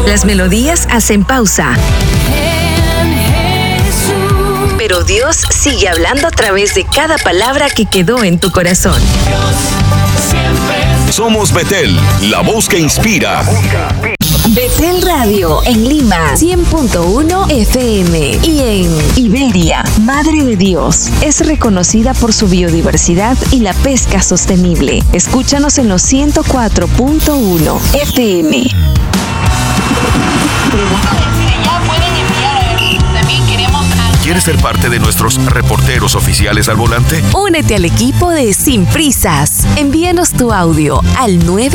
Las melodías hacen pausa. Pero Dios sigue hablando a través de cada palabra que quedó en tu corazón. Somos Betel, la voz que inspira. Betel Radio en Lima 100.1 FM y en Iberia, Madre de Dios. Es reconocida por su biodiversidad y la pesca sostenible. Escúchanos en los 104.1 FM. ¿Quieres ser parte de nuestros reporteros oficiales al volante? Únete al equipo de Sin Prisas. Envíanos tu audio al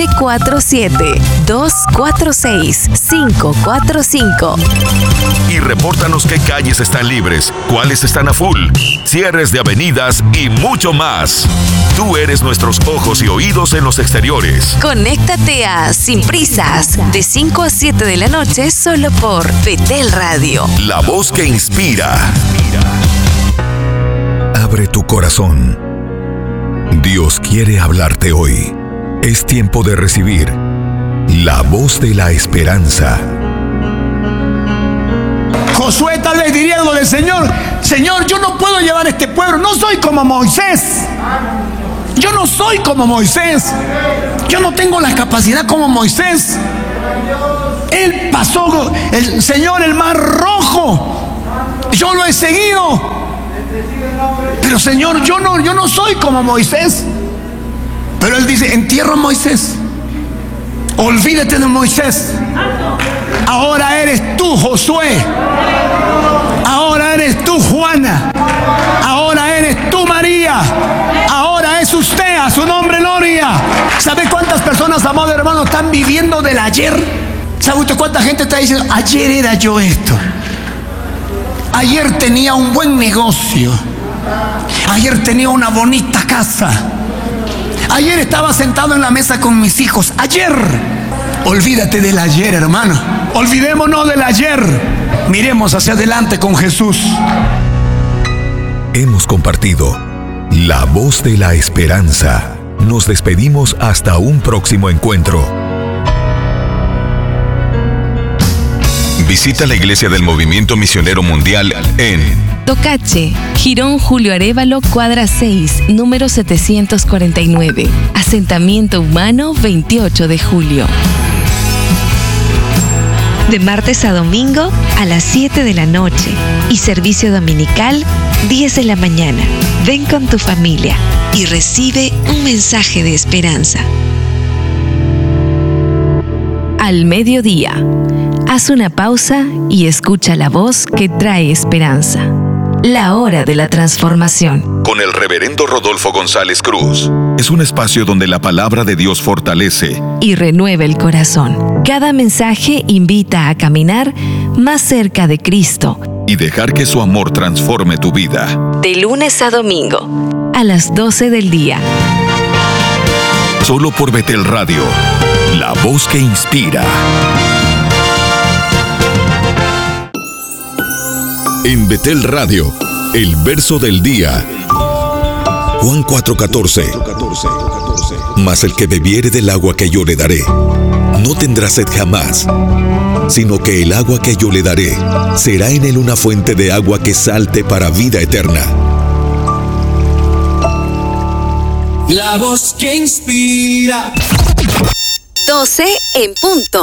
947-246-545. Y repórtanos qué calles están libres, cuáles están a full, cierres de avenidas y mucho más. Tú eres nuestros ojos y oídos en los exteriores. Conéctate a Sin Prisas de 5 a 7 de la noche solo por Betel Radio. La voz que inspira. Abre tu corazón. Dios quiere hablarte hoy. Es tiempo de recibir la voz de la esperanza. Josué tal vez diría algo del Señor: Señor, yo no puedo llevar este pueblo, no soy como Moisés. Yo no soy como Moisés. Yo no tengo la capacidad como Moisés. Él pasó, el Señor, el mar rojo. Yo lo he seguido. Pero Señor, yo no soy como Moisés. Pero Él dice: entierro a Moisés. Olvídate de Moisés. Ahora eres tú, Josué. Ahora eres tú, Juana. Ahora eres tú, María. Ahora es usted, a su nombre gloria. ¿Sabe cuántas personas, amados hermanos, están viviendo del ayer? ¿Sabe usted cuánta gente está diciendo: ayer era yo esto? Ayer tenía un buen negocio. Ayer tenía una bonita casa. Ayer estaba sentado en la mesa con mis hijos. Ayer. Olvídate del ayer, hermano. Olvidémonos del ayer. Miremos hacia adelante con Jesús. Hemos compartido la voz de la esperanza. Nos despedimos hasta un próximo encuentro. Visita la Iglesia del Movimiento Misionero Mundial en Tocache, Girón Julio Arévalo, cuadra 6, número 749. Asentamiento humano 28 de julio. De martes a domingo a las 7 de la noche y servicio dominical 10 de la mañana. Ven con tu familia y recibe un mensaje de esperanza. Al mediodía, haz una pausa y escucha la voz que trae esperanza. La hora de la transformación. Con el reverendo Rodolfo González Cruz. Es un espacio donde la palabra de Dios fortalece y renueva el corazón. Cada mensaje invita a caminar más cerca de Cristo y dejar que su amor transforme tu vida. De lunes a domingo, a las 12 del día. Solo por Betel Radio, la voz que inspira. En Betel Radio, el verso del día. Juan 4:14. Mas el que bebiere del agua que yo le daré, no tendrá sed jamás, sino que el agua que yo le daré será en él una fuente de agua que salte para vida eterna. La voz que inspira. 12 en punto.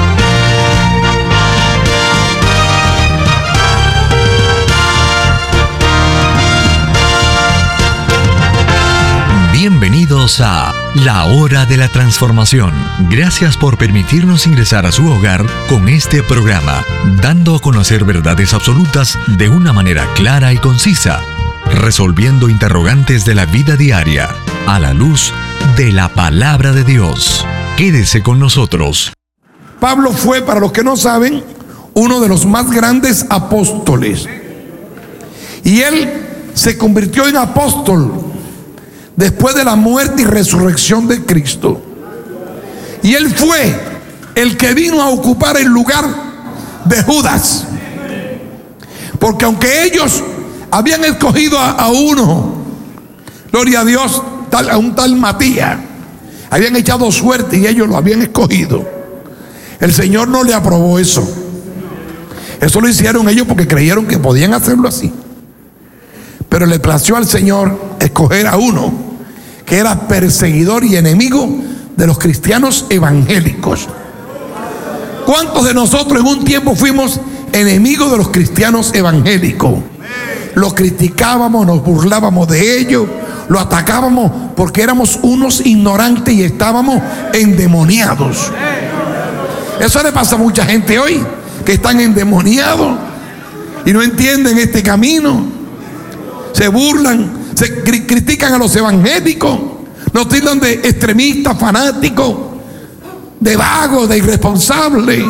Bienvenidos a La Hora de la Transformación. Gracias por permitirnos ingresar a su hogar con este programa, dando a conocer verdades absolutas de una manera clara y concisa, resolviendo interrogantes de la vida diaria a la luz de la palabra de Dios. Quédese con nosotros. Pablo fue, para los que no saben, uno de los más grandes apóstoles. Y él se convirtió en apóstol después de la muerte y resurrección de Cristo. Y él fue el que vino a ocupar el lugar de Judas. Porque aunque ellos habían escogido a uno, gloria a Dios, a un tal Matías, habían echado suerte y ellos lo habían escogido. El Señor no le aprobó eso. Eso lo hicieron ellos porque creyeron que podían hacerlo así. Pero le plació al Señor escoger a uno que era perseguidor y enemigo de los cristianos evangélicos. ¿Cuántos de nosotros en un tiempo fuimos enemigos de los cristianos evangélicos? Los criticábamos, nos burlábamos de ellos, lo atacábamos porque éramos unos ignorantes y estábamos endemoniados. Eso le pasa a mucha gente hoy, que están endemoniados y no entienden este camino. Se burlan, se critican a los evangélicos, nos tildan de extremistas, fanáticos, de vagos, de irresponsables.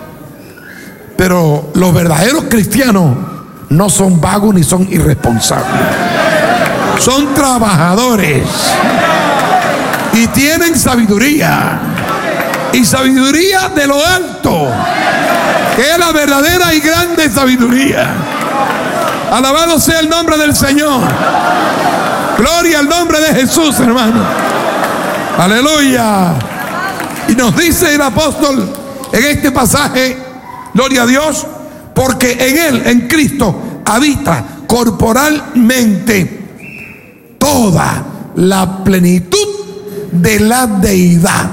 Pero los verdaderos cristianos no son vagos ni son irresponsables. Son trabajadores y tienen sabiduría, y sabiduría de lo alto, que es la verdadera y grande sabiduría. Alabado sea el nombre del Señor. Gloria al nombre de Jesús, hermano. Aleluya. Y nos dice el apóstol en este pasaje, gloria a Dios, porque en Él, en Cristo, habita corporalmente toda la plenitud de la deidad.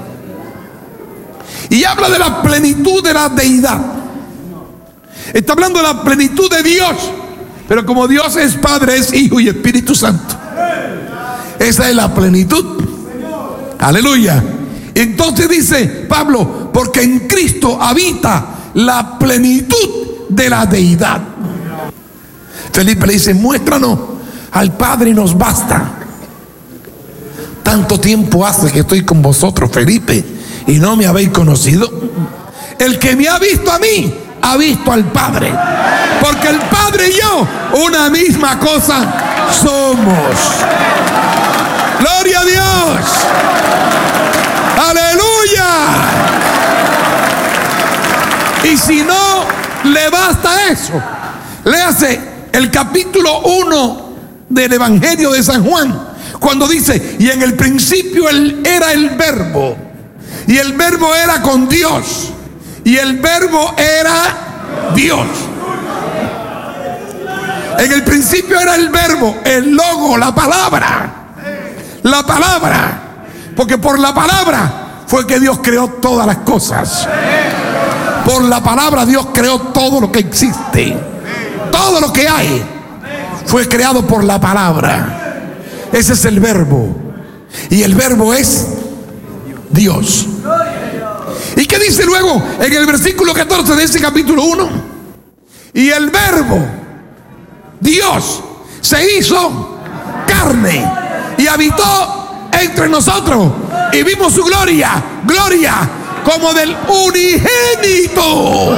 Y habla de la plenitud de la deidad. Está hablando de la plenitud de Dios. Pero como Dios es Padre, es Hijo y Espíritu Santo. Esa es la plenitud. Aleluya. Entonces dice Pablo, porque en Cristo habita la plenitud de la deidad. Felipe le dice, muéstranos al Padre y nos basta. Tanto tiempo hace que estoy con vosotros, Felipe, y no me habéis conocido. El que me ha visto a mí, ha visto al Padre. Porque el Padre y yo, una misma cosa somos. Gloria a Dios. Aleluya. Y si no le basta eso, léase el capítulo 1 del Evangelio de San Juan, cuando dice, y en el principio él era el Verbo, y el Verbo era con Dios, y el Verbo era Dios. En el principio era el Verbo, el logo, la palabra. La palabra. Porque por la palabra fue que Dios creó todas las cosas. Por la palabra Dios creó todo lo que existe. Todo lo que hay fue creado por la palabra. Ese es el Verbo. Y el Verbo es Dios. ¿Y qué dice luego en el versículo 14 de ese capítulo 1? Y el Verbo, Dios, se hizo carne y habitó entre nosotros, y vimos su gloria, gloria como del unigénito.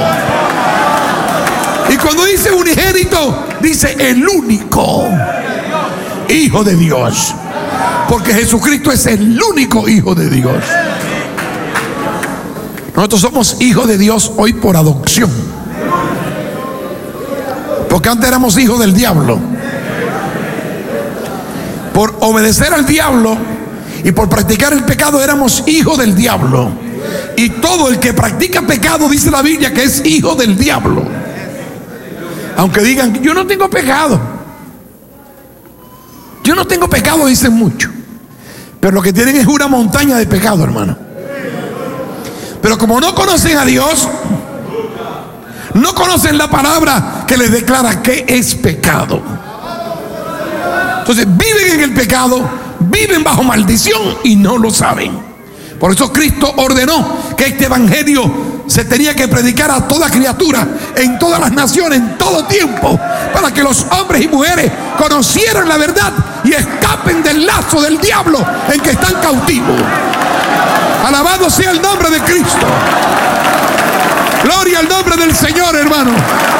Y cuando dice unigénito, dice el único Hijo de Dios, porque Jesucristo es el único Hijo de Dios. Nosotros somos hijos de Dios hoy por adopción, porque antes éramos hijos del diablo. Por obedecer al diablo y por practicar el pecado éramos hijos del diablo. Y todo el que practica pecado, dice la Biblia, que es hijo del diablo. Aunque digan, yo no tengo pecado. Yo no tengo pecado, dicen mucho. Pero lo que tienen es una montaña de pecado, hermano. Pero como no conocen a Dios, no conocen la palabra que les declara que es pecado. Entonces viven en el pecado, viven bajo maldición y no lo saben. Por eso Cristo ordenó que este evangelio se tenía que predicar a toda criatura, en todas las naciones, en todo tiempo, para que los hombres y mujeres conocieran la verdad y escapen del lazo del diablo en que están cautivos. Alabado sea el nombre de Cristo. Gloria al nombre del Señor, hermano.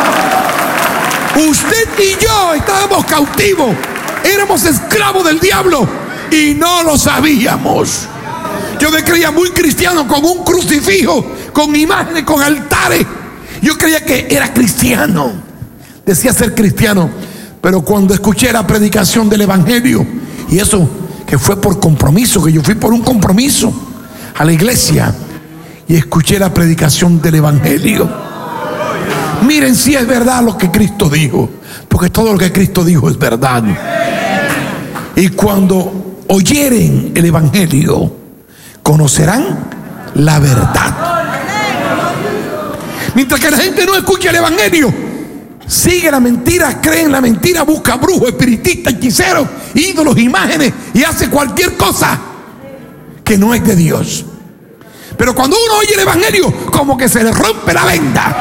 Usted y yo estábamos cautivos, éramos esclavos del diablo y no lo sabíamos. Yo me creía muy cristiano, con un crucifijo, con imágenes, con altares. Yo creía que era cristiano, decía ser cristiano. Pero cuando escuché la predicación del evangelio, y eso que fue por compromiso, que yo fui por un compromiso a la iglesia, y escuché la predicación del Evangelio. Miren si es verdad lo que Cristo dijo, porque todo lo que Cristo dijo es verdad. Y cuando oyeren el Evangelio, conocerán la verdad. Mientras que la gente no escucha el Evangelio, sigue la mentira, cree en la mentira, busca brujos, espiritistas, hechiceros, ídolos, imágenes, y hace cualquier cosa que no es de Dios. Pero cuando uno oye el Evangelio, como que se le rompe la venda.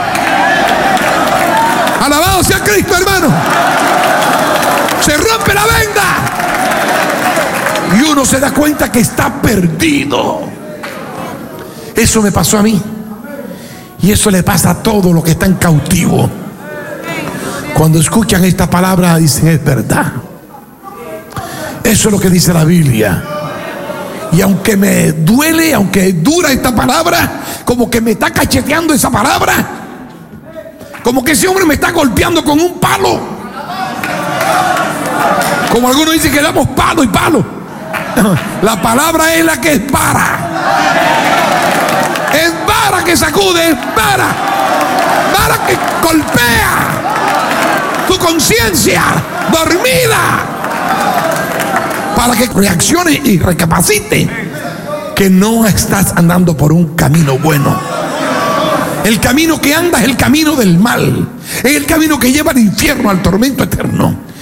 Alabado sea Cristo, hermano. Se rompe la venda y uno se da cuenta que está perdido. Eso me pasó a mí, y eso le pasa a todos los que están cautivos. Cuando escuchan esta palabra dicen: es verdad. Eso es lo que dice la Biblia. Y aunque me duele, aunque es dura esta palabra, como que me está cacheteando esa palabra, como que ese hombre me está golpeando con un palo. Como algunos dicen que damos palo y palo. La palabra es la que es vara. Es vara que sacude, es vara. Vara que golpea tu conciencia dormida, para que reaccione y recapacite que no estás andando por un camino bueno. El camino que anda es el camino del mal, es el camino que lleva al infierno, al tormento eterno.